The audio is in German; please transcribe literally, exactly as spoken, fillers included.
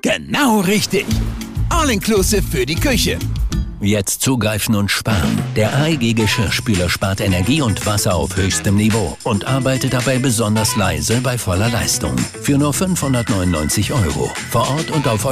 Genau richtig. All-inclusive für die Küche. Jetzt zugreifen und sparen. Der A E G Geschirrspüler spart Energie und Wasser auf höchstem Niveau und arbeitet dabei besonders leise bei voller Leistung. Für nur fünfhundertneunundneunzig Euro. Vor Ort und auf